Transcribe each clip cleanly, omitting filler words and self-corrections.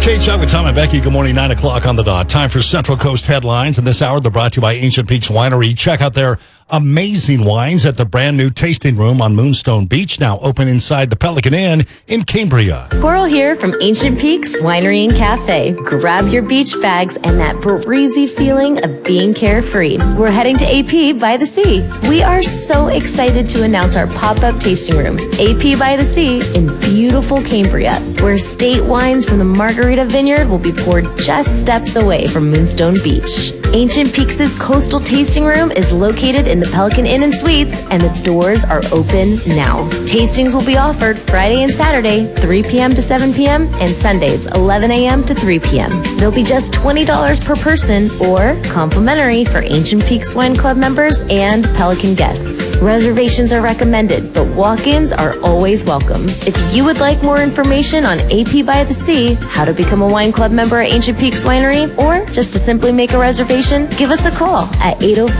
Kate Chuck with Tom and Becky. Good morning, 9 o'clock on the dot. Time for Central Coast headlines. And this hour, they're brought to you by Ancient Peaks Winery. Check out their amazing wines at the brand new tasting room on Moonstone Beach, now open inside the Pelican Inn in Cambria. Coral here from Ancient Peaks Winery and Cafe. Grab your beach bags and that breezy feeling of being carefree. We're heading to AP by the Sea. We are so excited to announce our pop-up tasting room, AP by the Sea in beautiful Cambria, where state wines from the Margarita Vineyard will be poured just steps away from Moonstone Beach. Ancient Peaks' coastal tasting room is located in the Pelican Inn and Suites, and the doors are open now. Tastings will be offered Friday and Saturday, 3 p.m. to 7 p.m., and Sundays, 11 a.m. to 3 p.m. They'll be just $20 per person or complimentary for Ancient Peaks Wine Club members and Pelican guests. Reservations are recommended, but walk-ins are always welcome. If you would like more information on AP by the Sea, how to become a wine club member at Ancient Peaks Winery, or just to simply make a reservation, give us a call at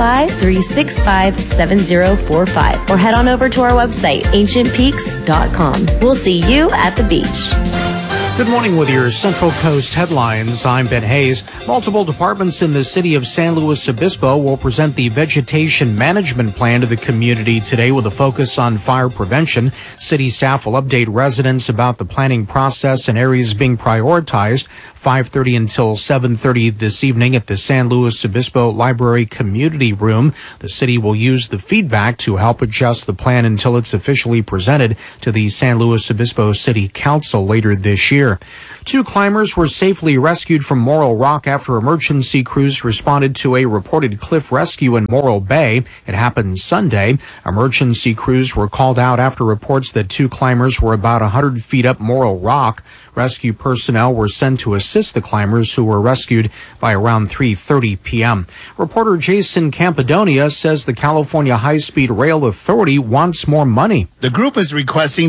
805-365-7045 or head on over to our website, ancientpeaks.com. We'll see you at the beach. Good morning with your Central Coast headlines. I'm Ben Hayes. Multiple departments in the city of San Luis Obispo will present the vegetation management plan to the community today with a focus on fire prevention. City staff will update residents about the planning process and areas being prioritized. 5:30 until 7:30 this evening at the San Luis Obispo Library Community Room. The city will use the feedback to help adjust the plan until it's officially presented to the San Luis Obispo City Council later this year. 2 climbers were safely rescued from Morro Rock after emergency crews responded to a reported cliff rescue in Morro Bay. It happened Sunday. Emergency crews were called out after reports that 2 climbers were about 100 feet up Morro Rock. Rescue personnel were sent to assist the climbers, who were rescued by around 3:30 p.m. Reporter Jason Campadonia says the California High-Speed Rail Authority wants more money. The group is requesting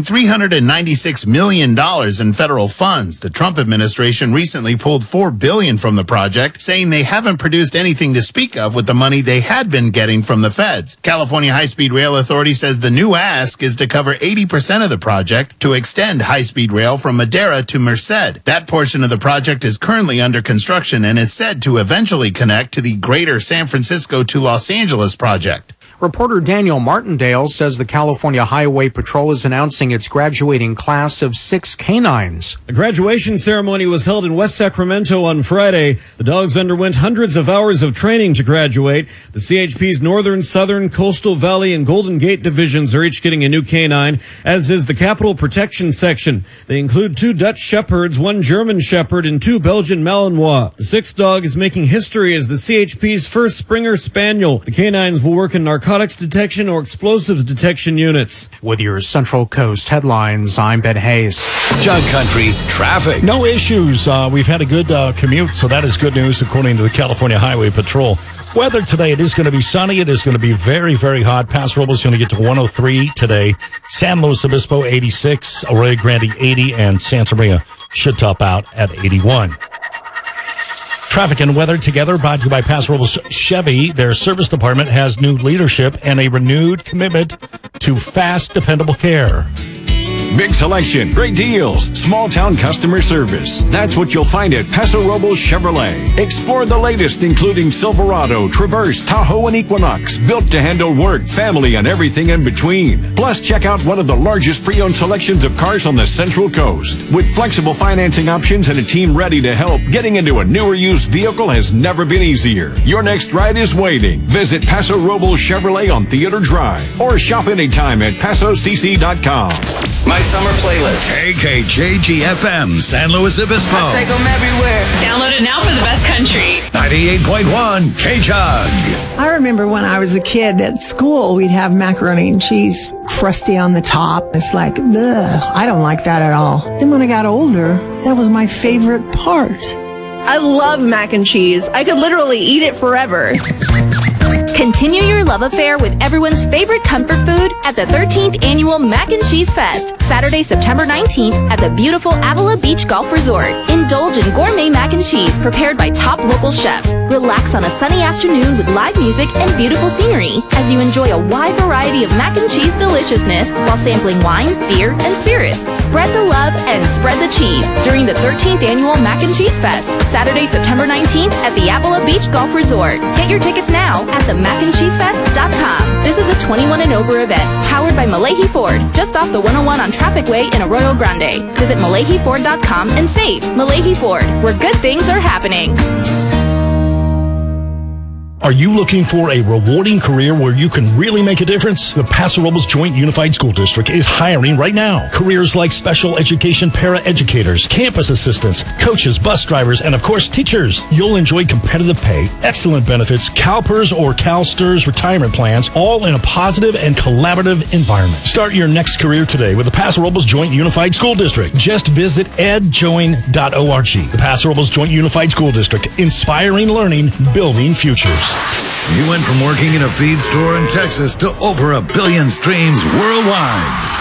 $396 million in federal funds. The Trump administration recently pulled $4 billion from the project, saying they haven't produced anything to speak of with the money they had been getting from the feds. California High-Speed Rail Authority says the new ask is to cover 80% of the project to extend high-speed rail from Madera to Merced. That portion of the project is currently under construction and is said to eventually connect to the greater San Francisco to Los Angeles project. Reporter Daniel Martindale says the California Highway Patrol is announcing its graduating class of 6 canines. The graduation ceremony was held in West Sacramento on Friday. The dogs underwent hundreds of hours of training to graduate. The CHP's Northern, Southern, Coastal Valley, and Golden Gate divisions are each getting a new canine, as is the Capital Protection Section. They include 2 Dutch Shepherds, 1 German Shepherd, and 2 Belgian Malinois. The 6th dog is making history as the CHP's first Springer Spaniel. The canines will work in narcotics detection or explosives detection units. With your Central Coast headlines, I'm Ben Hayes. Jug Country traffic. No issues. We've had a good commute, so that is good news according to the California Highway Patrol. Weather today, it is going to be sunny. It is going to be very, very hot. Paso Robles is going to get to 103 today. San Luis Obispo 86, Arroyo Grande 80, and Santa Maria should top out at 81. Traffic and weather together brought to you by Paso Robles Chevy. Their service department has new leadership and a renewed commitment to fast, dependable care. Big selection, great deals, small town customer service. That's what you'll find at Paso Robles Chevrolet. Explore the latest, including Silverado, Traverse, Tahoe, and Equinox. Built to handle work, family, and everything in between. Plus, check out one of the largest pre-owned selections of cars on the Central Coast. With flexible financing options and a team ready to help, getting into a newer used vehicle has never been easier. Your next ride is waiting. Visit Paso Robles Chevrolet on Theater Drive or shop anytime at PasoCC.com. My summer playlist. KKJG-FM, San Luis Obispo. I take them everywhere. Download it now for the best country. 98.1 K-Jug. I remember when I was a kid at school, we'd have macaroni and cheese crusty on the top. It's like, ugh, I don't like that at all. Then when I got older, that was my favorite part. I love mac and cheese. I could literally eat it forever. Continue your love affair with everyone's favorite comfort food at the 13th Annual Mac and Cheese Fest, Saturday, September 19th at the beautiful Avila Beach Golf Resort. Indulge in gourmet mac and cheese prepared by top local chefs. Relax on a sunny afternoon with live music and beautiful scenery as you enjoy a wide variety of mac and cheese deliciousness while sampling wine, beer, and spirits. Spread the love and spread the cheese during the 13th Annual Mac and Cheese Fest, Saturday, September 19th at the Avila Beach Golf Resort. Get your tickets now at themacandcheesefest.com. This is a 21 and over event, powered by Malahi Ford, just off the 101 on Traffic Way in Arroyo Grande. Visit MalahiFord.com and save. Malahi Ford, where good things are happening. Are you looking for a rewarding career where you can really make a difference? The Paso Robles Joint Unified School District is hiring right now. Careers like special education para-educators, campus assistants, coaches, bus drivers, and of course, teachers. You'll enjoy competitive pay, excellent benefits, CalPERS or CalSTRS retirement plans, all in a positive and collaborative environment. Start your next career today with the Paso Robles Joint Unified School District. Just visit edjoin.org. The Paso Robles Joint Unified School District, inspiring learning, building futures. You went from working in a feed store in Texas to over 1 billion streams worldwide.